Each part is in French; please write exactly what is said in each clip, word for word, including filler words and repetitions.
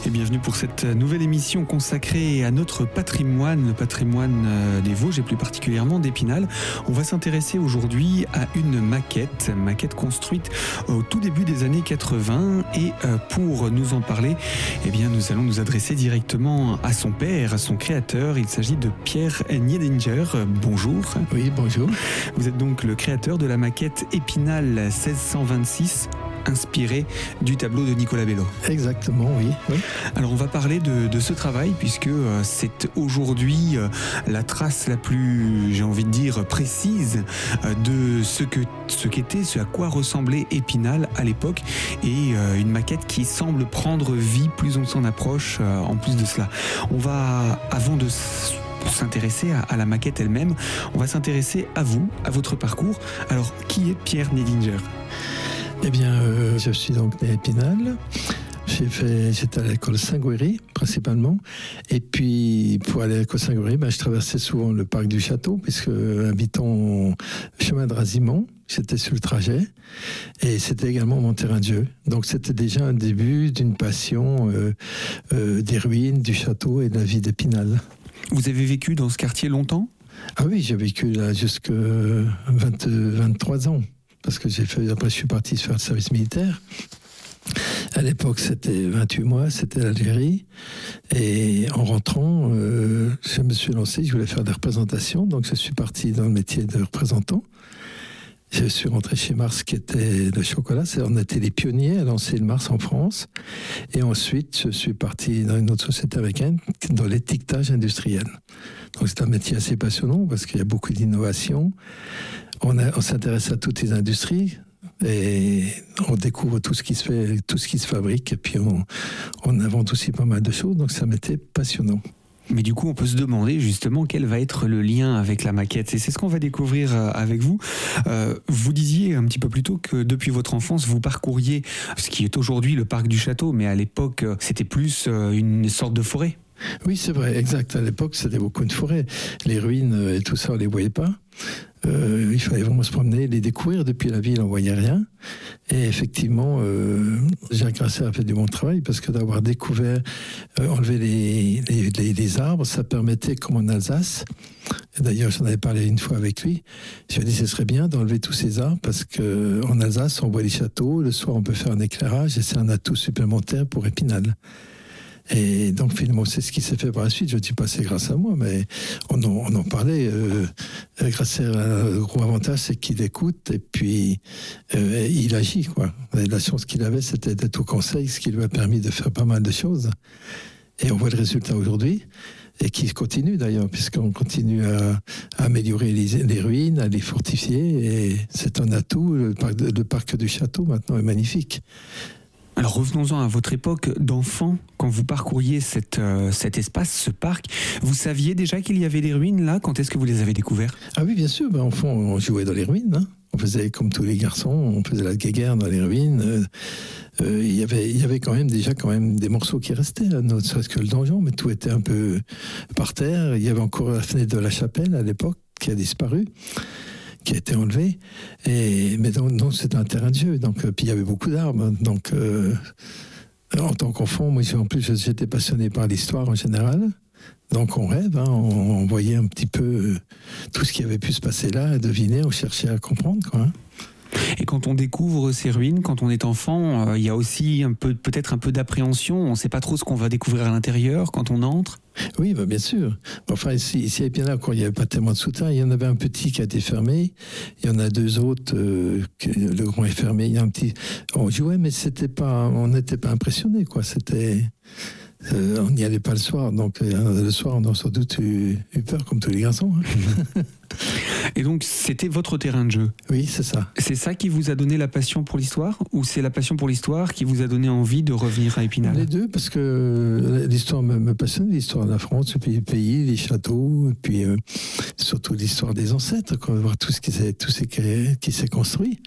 Et bienvenue pour cette nouvelle émission consacrée à notre patrimoine, le patrimoine des Vosges et plus particulièrement d'Épinal. On va s'intéresser aujourd'hui à une maquette, maquette construite au tout début des années quatre-vingts. Et pour nous en parler, eh bien, nous allons nous adresser directement à son père, à son créateur. Il s'agit de Pierre Niedinger. Bonjour. Oui, bonjour. Vous êtes donc le créateur de la maquette Épinal seize cent vingt-six, inspiré du tableau de Nicolas Bello. Exactement, oui. oui. Alors on va parler de, de ce travail puisque euh, c'est aujourd'hui euh, la trace la plus, j'ai envie de dire, précise euh, de ce que ce qu'était, ce à quoi ressemblait Épinal à l'époque, et euh, une maquette qui semble prendre vie plus on s'en approche. Euh, en plus de cela, on va, avant de pour s'intéresser à, à la maquette elle-même, on va s'intéresser à vous, à votre parcours. Alors, qui est Pierre Niedinger ? Eh bien, euh, je suis donc né à Épinal. J'ai fait, j'étais à l'école Saint-Gouéry, principalement. Et puis, pour aller à l'école Saint-Gouéry, ben, je traversais souvent le parc du Château, puisque habitant au chemin de Razimont, j'étais sur le trajet. Et c'était également mon terrain de jeu. Donc, c'était déjà un début d'une passion euh, euh, des ruines, du château et de la vie d'Épinal. Vous avez vécu dans ce quartier longtemps ? Ah oui, j'ai vécu là jusqu'à vingt, vingt-trois ans. Parce que j'ai fait, après je suis parti faire le service militaire. À l'époque, c'était vingt-huit mois, c'était l'Algérie. Et en rentrant, euh, je me suis lancé, je voulais faire des représentations. Donc je suis parti dans le métier de représentant. Je suis rentré chez Mars, qui était le chocolat. C'est, on était les pionniers à lancer le Mars en France. Et ensuite, je suis parti dans une autre société américaine, dans l'étiquetage industriel. Donc c'est un métier assez passionnant parce qu'il y a beaucoup d'innovation. On, a, on s'intéresse à toutes les industries et on découvre tout ce qui se fait, tout ce qui se fabrique. Et puis on, on invente aussi pas mal de choses. Donc ça m'était passionnant. Mais du coup, on peut se demander justement quel va être le lien avec la maquette. Et c'est ce qu'on va découvrir avec vous. Euh, vous disiez un petit peu plus tôt que depuis votre enfance, vous parcouriez ce qui est aujourd'hui le parc du Château, mais à l'époque, c'était plus une sorte de forêt. Oui, c'est vrai, exact. À l'époque, c'était beaucoup de forêt. Les ruines et tout ça, on ne les voyait pas. Euh, il fallait vraiment se promener, les découvrir. Depuis la ville, on ne voyait rien. Et effectivement, euh, Jacques Grasser a fait du bon travail parce que d'avoir découvert, euh, enlever les, les, les, les arbres, ça permettait, comme en Alsace, et d'ailleurs j'en avais parlé une fois avec lui, je lui ai dit ce serait bien d'enlever tous ces arbres parce qu'en Alsace, on voit les châteaux, le soir on peut faire un éclairage et c'est un atout supplémentaire pour Épinal. Et donc finalement c'est ce qui s'est fait par la suite. Je ne dis pas c'est grâce à moi, mais on en, on en parlait. Euh, Grasser a un gros avantage, c'est qu'il écoute et puis euh, il agit, quoi. Et la chance qu'il avait, c'était d'être au conseil, ce qui lui a permis de faire pas mal de choses. Et on voit le résultat aujourd'hui, et qui continue d'ailleurs, puisqu'on continue à, à améliorer les, les ruines, à les fortifier, et c'est un atout. Le parc, le parc du Château maintenant est magnifique. Alors revenons-en à votre époque d'enfant, quand vous parcouriez cette, euh, cet espace, ce parc, vous saviez déjà qu'il y avait des ruines là ? Quand est-ce que vous les avez découvertes ? Ah oui, bien sûr, ben, enfant, on jouait dans les ruines, hein. On faisait comme tous les garçons, on faisait la guéguerre dans les ruines. Euh, euh, y avait, il y avait quand même déjà quand même des morceaux qui restaient, là, ne serait-ce que le donjon, mais tout était un peu par terre. Il y avait encore la fenêtre de la chapelle à l'époque qui a disparu, qui a été enlevé, et mais donc, donc c'était un terrain de jeu. Donc euh, puis il y avait beaucoup d'arbres. Donc euh, en tant qu'enfant, moi en plus j'étais passionné par l'histoire en général. Donc on rêve, hein, on, on voyait un petit peu euh, tout ce qui avait pu se passer là, à deviner, on cherchait à comprendre, quoi. Hein. Et quand on découvre ces ruines, quand on est enfant, euh, il y a aussi un peu, peut-être un peu d'appréhension. On ne sait pas trop ce qu'on va découvrir à l'intérieur quand on entre. Oui, bah bien sûr. Enfin, ici, ici à Épinal, quand il n'y avait pas tellement de soutien, il y en avait un petit qui a été fermé. Il y en a deux autres, euh, que le grand est fermé. Il y a un petit. On jouait, mais c'était pas, on n'était pas impressionné, quoi. C'était. Euh, on n'y allait pas le soir, donc euh, le soir on a sans doute eu, eu peur comme tous les garçons. Hein. Et donc c'était votre terrain de jeu ? Oui, c'est ça. C'est ça qui vous a donné la passion pour l'histoire, ou c'est la passion pour l'histoire qui vous a donné envie de revenir à Épinal ? Les deux, parce que l'histoire me, me passionne, l'histoire de la France, et puis les pays, les châteaux, et puis euh, surtout l'histoire des ancêtres, quand on va voir tout ce qui s'est, tout ce qui, qui s'est construit.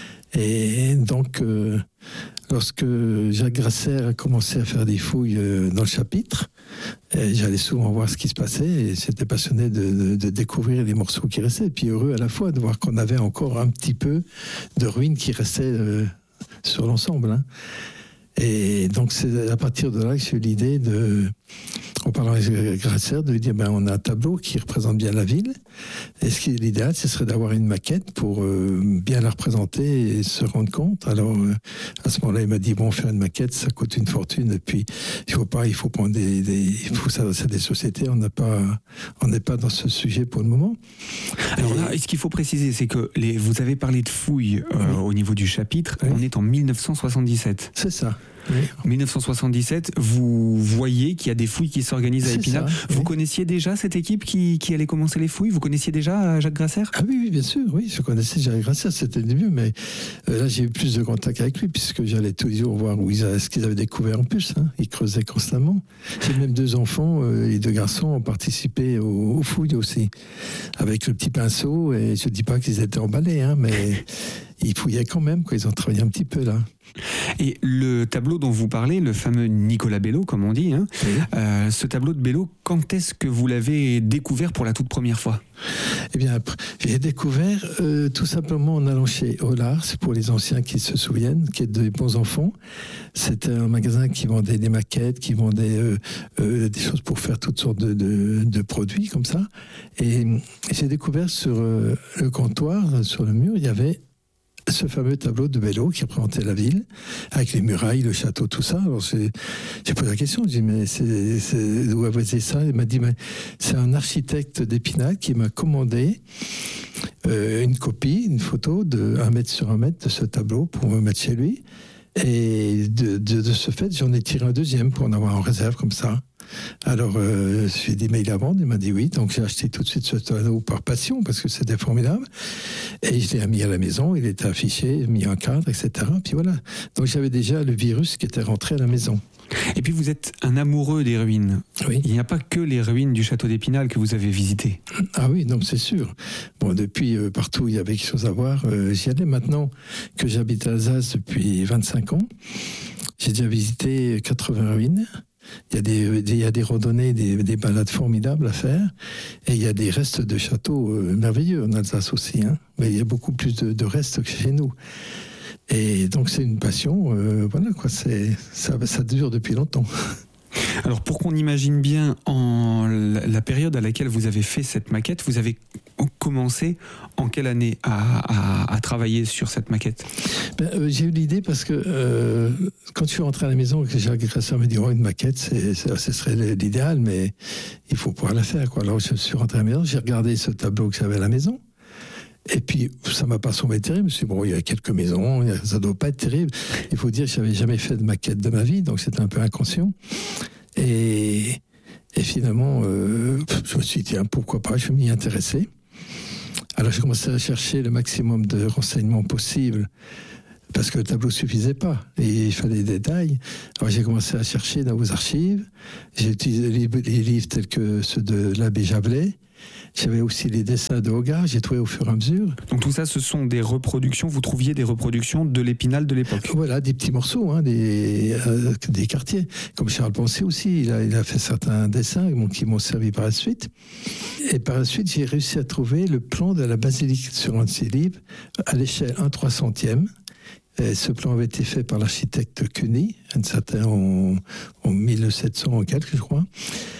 Et donc, euh, lorsque Jacques Grasser a commencé à faire des fouilles euh, dans le chapitre, j'allais souvent voir ce qui se passait et j'étais passionné de, de, de découvrir les morceaux qui restaient. Et puis heureux à la fois de voir qu'on avait encore un petit peu de ruines qui restaient euh, sur l'ensemble. Hein. Et donc c'est à partir de là que j'ai eu l'idée de, en parlant avec Grasser, de lui dire, ben, on a un tableau qui représente bien la ville. Et ce qui est l'idéal, ce serait d'avoir une maquette pour euh, bien la représenter et se rendre compte. Alors, euh, à ce moment-là, il m'a dit, bon, faire une maquette, ça coûte une fortune. Et puis, il faut pas, il faut prendre des, des il faut s'adresser à des sociétés. On n'a pas, on n'est pas dans ce sujet pour le moment. Alors là, ce qu'il faut préciser, c'est que les, vous avez parlé de fouilles euh, oui. au niveau du chapitre. Oui. On est en mille neuf cent soixante-dix-sept. C'est ça. Oui. mille neuf cent soixante-dix-sept, vous voyez qu'il y a des fouilles qui s'organisent à Épinal. Ça, vous oui. connaissiez déjà cette équipe qui, qui allait commencer les fouilles? Vous connaissiez déjà Jacques Grasser? Ah oui, oui, bien sûr, oui, je connaissais Jacques Grasser, c'était le début, mais euh, là j'ai eu plus de contact avec lui, puisque j'allais tous les jours voir où ils, ce qu'ils avaient découvert en plus. Hein. Ils creusaient constamment. J'ai même deux enfants euh, et deux garçons ont participé aux, aux fouilles aussi, avec le petit pinceau, et je ne dis pas qu'ils étaient emballés, hein, mais ils fouillaient quand même, quoi. Ils ont travaillé un petit peu là. Et le tableau dont vous parlez, le fameux Nicolas Bello, comme on dit, hein, oui. euh, ce tableau de Bello, quand est-ce que vous l'avez découvert pour la toute première fois? Eh bien, j'ai découvert euh, tout simplement en allant chez Hollard, c'est pour les anciens qui se souviennent, qui est des bons enfants. C'était un magasin qui vendait des maquettes, qui vendait euh, euh, des choses pour faire toutes sortes de, de, de produits comme ça. Et j'ai découvert sur euh, le comptoir, sur le mur, il y avait ce fameux tableau de Bello qui représentait la ville, avec les murailles, le château, tout ça. Alors j'ai, j'ai posé la question, j'ai dit, mais c'est, c'est, d'où avez-vous ça? Il m'a dit, mais c'est un architecte d'Épinal qui m'a commandé euh, une copie, une photo de un mètre sur un mètre de ce tableau pour me mettre chez lui. Et de, de, de ce fait, j'en ai tiré un deuxième pour en avoir en réserve comme ça. Alors, euh, je lui ai dit, mais il a vendu. Il m'a dit oui. Donc, j'ai acheté tout de suite ce tableau par passion parce que c'était formidable. Et je l'ai mis à la maison. Il était affiché, mis en cadre, et cetera. Puis voilà. Donc, j'avais déjà le virus qui était rentré à la maison. Et puis, vous êtes un amoureux des ruines. Oui. Il n'y a pas que les ruines du château d'Épinal que vous avez visitées. Ah oui, non, c'est sûr. Bon, depuis, euh, partout, il y avait quelque chose à voir. Euh, j'y allais maintenant que j'habite à Alsace depuis vingt-cinq ans. J'ai déjà visité quatre-vingts ruines. Il y a des, des, il y a des randonnées, des, des balades formidables à faire. Et il y a des restes de châteaux euh, merveilleux en Alsace aussi. Hein. Mais il y a beaucoup plus de, de restes que chez nous. Et donc c'est une passion. Euh, voilà quoi. C'est, ça, ça dure depuis longtemps. Alors pour qu'on imagine bien en la, la période à laquelle vous avez fait cette maquette, vous avez commencé en quelle année à, à, à travailler sur cette maquette? ben, euh, J'ai eu l'idée parce que euh, quand je suis rentré à la maison et que Jacques Grasser me dit oh, une maquette, c'est, c'est, ce serait l'idéal, mais il faut pouvoir la faire, quoi. Alors je suis rentré à la maison, j'ai regardé ce tableau que j'avais à la maison. Et puis, ça m'a pas semblé terrible. Je me suis dit, bon, il y a quelques maisons, ça doit pas être terrible. Il faut dire que j'avais jamais fait de maquette de ma vie, donc c'était un peu inconscient. Et, et finalement, euh, je me suis dit, tiens, pourquoi pas, je vais m'y intéresser. Alors, j'ai commencé à chercher le maximum de renseignements possibles, parce que le tableau suffisait pas, et il fallait des détails. Alors, j'ai commencé à chercher dans vos archives. J'ai utilisé les livres tels que ceux de l'abbé Javelet. J'avais aussi les dessins de Hogarth, j'ai trouvé au fur et à mesure. Donc tout ça, ce sont des reproductions, vous trouviez des reproductions de l'Épinal de l'époque? Voilà, des petits morceaux, hein, des, euh, des quartiers. Comme Charles Poncet aussi, il a, il a fait certains dessins qui m'ont servi par la suite. Et par la suite, j'ai réussi à trouver le plan de la basilique sur un de ces livres, à l'échelle un trois centième. Et ce plan avait été fait par l'architecte Cuny, un certain en, en mille sept cents en quelque, je crois.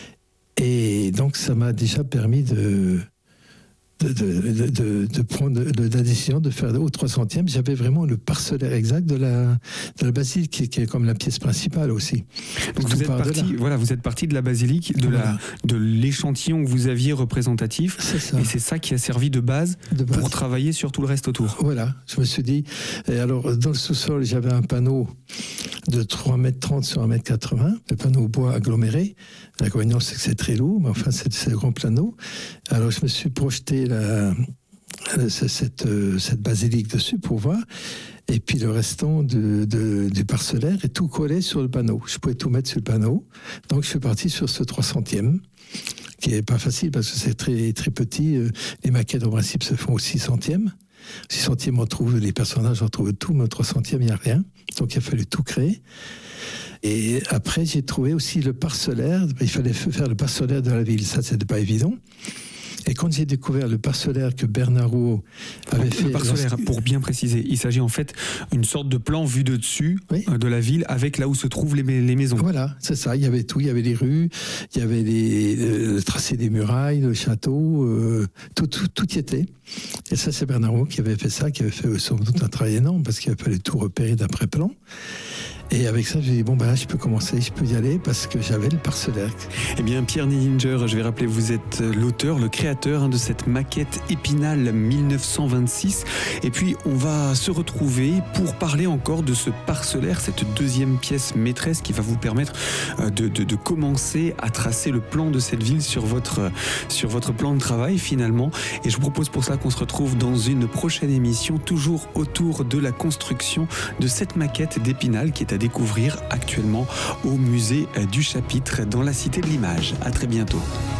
Et donc, ça m'a déjà permis de, de, de, de, de prendre de, de la décision de faire au trois centième. J'avais vraiment le parcellaire exact de la, de la basilique, qui, qui est comme la pièce principale aussi. Donc, vous êtes, parti, voilà, vous êtes parti de la basilique, de, voilà. la, de l'échantillon que vous aviez représentatif. C'est ça. Et c'est ça qui a servi de base, de base pour travailler sur tout le reste autour. Voilà. Je me suis dit... Et alors, dans le sous-sol, j'avais un panneau de trois mètres trente sur un mètre quatre-vingts, le panneau bois aggloméré. L'inconvénient, c'est que c'est très lourd, mais enfin, c'est, c'est le grand panneau. Alors, je me suis projeté la, la, cette, cette basilique dessus pour voir. Et puis, le restant de, de, du parcellaire est tout collé sur le panneau. Je pouvais tout mettre sur le panneau. Donc, je suis parti sur ce trois centième, qui n'est pas facile parce que c'est très, très petit. Les maquettes, en principe, se font au six centième. six centièmes, on trouve les personnages, on trouve tout, mais au trois centième, il n'y a rien. Donc, il a fallu tout créer. Et après, j'ai trouvé aussi le parcellaire. Il fallait faire le parcellaire de la ville. Ça, c'était pas évident. Et quand j'ai découvert le parcellaire que Bernard Rouault avait fait... Le parcellaire, pour bien préciser, il s'agit en fait d'une sorte de plan vu de dessus oui. de la ville avec là où se trouvent les, les maisons. Voilà, c'est ça. Il y avait tout. Il y avait les rues, il y avait les, le tracé des murailles, le château, euh, tout, tout, tout y était. Et ça, c'est Bernard Rouault qui avait fait ça, qui avait fait sans doute un travail énorme parce qu'il fallait tout repérer d'après plan. Et avec ça, j'ai dit, bon, ben là, je peux commencer, je peux y aller parce que j'avais le parcellaire. Eh bien, Pierre Niedinger, je vais rappeler, vous êtes l'auteur, le créateur hein, de cette maquette Épinal mille neuf cent vingt-six. Et puis, on va se retrouver pour parler encore de ce parcellaire, cette deuxième pièce maîtresse qui va vous permettre de, de, de commencer à tracer le plan de cette ville sur votre, sur votre plan de travail, finalement. Et je vous propose pour ça qu'on se retrouve dans une prochaine émission, toujours autour de la construction de cette maquette d'Épinal qui est à découvrir actuellement au musée du Chapitre dans la Cité de l'Image. À très bientôt.